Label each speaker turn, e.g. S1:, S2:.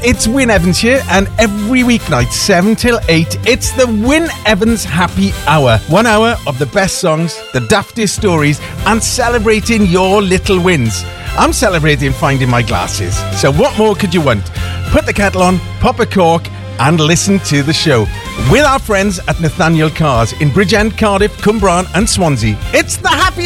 S1: it's Wyn Evans here, and every weeknight, 7 till 8, it's the Wyn Evans Happy Hour. 1 hour of the best songs, the daftest stories, and celebrating your little wins. I'm celebrating finding my glasses, so what more could you want? Put the kettle on, pop a cork, and listen to the show with our friends at Nathaniel Cars in Bridgend, Cardiff, Cwmbran and Swansea. It's the Happy